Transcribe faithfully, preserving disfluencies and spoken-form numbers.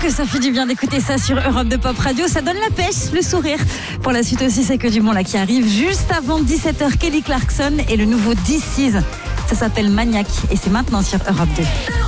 que ça fait du bien d'écouter ça sur Europe deux Pop Radio. Ça donne la pêche, le sourire. Pour la suite aussi, c'est que du bon là qui arrive. Juste avant dix-sept heures, Kelly Clarkson et le nouveau This Is. Ça s'appelle Maniac et c'est maintenant sur Europe deux.